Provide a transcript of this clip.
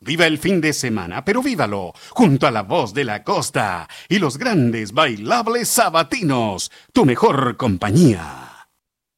Viva el fin de semana, pero vívalo junto a la voz de la costa y los grandes bailables sabatinos, tu mejor compañía.